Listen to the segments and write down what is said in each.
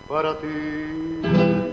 para ti.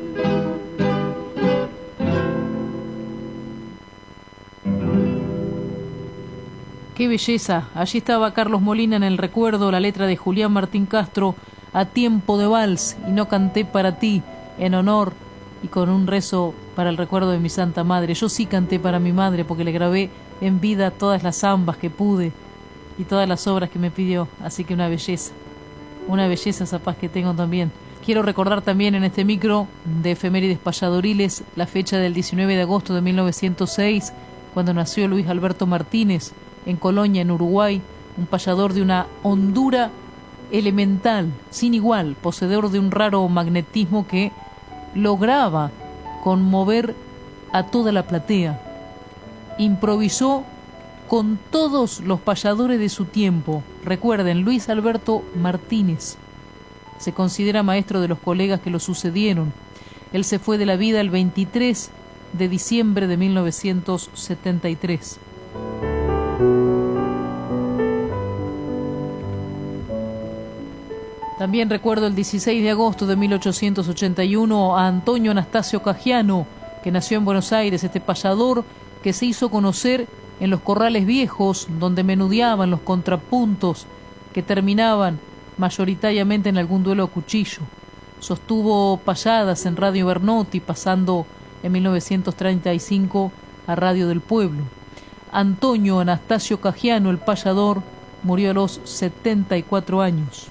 Qué belleza. Allí estaba Carlos Molina en el recuerdo, la letra de Julián Martín Castro, a tiempo de vals, y no canté para ti, en honor y con un rezo para el recuerdo de mi santa madre. Yo sí canté para mi madre porque le grabé en vida todas las zambas que pude y todas las obras que me pidió, así que una belleza esa paz que tengo también. Quiero recordar también en este micro de efemérides payadoriles la fecha del 19 de agosto de 1906, cuando nació Luis Alberto Martínez, en Colonia, en Uruguay, un payador de una hondura elemental, sin igual, poseedor de un raro magnetismo que lograba conmover a toda la platea. Improvisó con todos los payadores de su tiempo. Recuerden, Luis Alberto Martínez se considera maestro de los colegas que lo sucedieron. Él se fue de la vida el 23 de diciembre de 1973. También recuerdo el 16 de agosto de 1881 a Antonio Anastasio Cajiano, que nació en Buenos Aires, este payador que se hizo conocer en los corrales viejos, donde menudeaban los contrapuntos que terminaban mayoritariamente en algún duelo a cuchillo. Sostuvo payadas en Radio Bernotti, pasando en 1935 a Radio del Pueblo. Antonio Anastasio Cajiano, el payador, murió a los 74 años.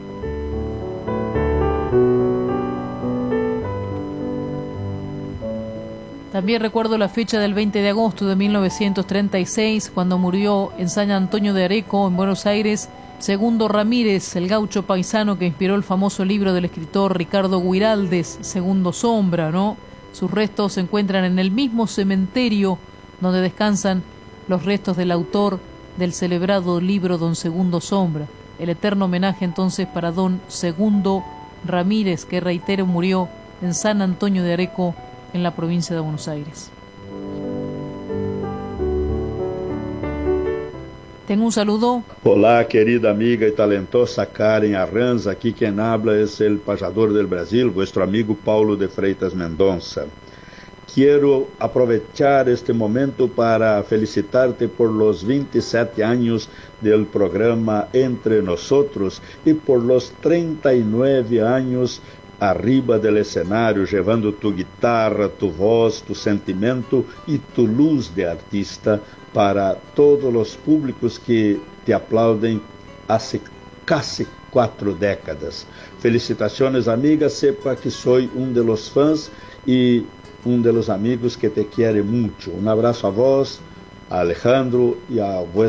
También recuerdo la fecha del 20 de agosto de 1936, cuando murió en San Antonio de Areco, en Buenos Aires, Segundo Ramírez, el gaucho paisano que inspiró el famoso libro del escritor Ricardo Guiraldes, Segundo Sombra, ¿no? Sus restos se encuentran en el mismo cementerio donde descansan los restos del autor del celebrado libro Don Segundo Sombra. El eterno homenaje entonces para Don Segundo Ramírez, que reitero murió en San Antonio de Areco, en la provincia de Buenos Aires. Tengo un saludo. Olá, querida amiga y talentosa Karen Arranza. Aquí quien habla es el payador del Brasil, vuestro amigo Paulo de Freitas Mendonça. Quiero aprovechar este momento para felicitarte por los 27 años del programa Entre Nosotros y por los 39 años arriba del escenario, llevando tu guitarra, tu voz, tu sentimiento y tu luz de artista para todos los públicos que te aplauden hace casi 4 décadas. Felicitaciones, amiga, sepa que soy uno de los fans y uno de los amigos que te quiere mucho. Un abrazo a vos, a Alejandro y a vuestro